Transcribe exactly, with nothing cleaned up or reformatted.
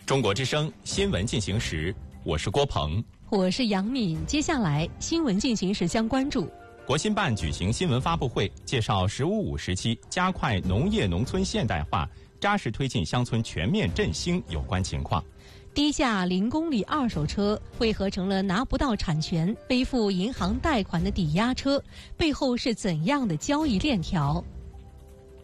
中国之声新闻进行时，我是郭鹏， 我是杨敏。接下来新闻进行时将关注： 国新办举行新闻发布会，介绍“十五五”时期加快农业农村现代化、扎实推进乡村全面振兴有关情况。 低价零公里二手车为何成了拿不到产权、背负银行贷款的抵押车？背后是怎样的交易链条？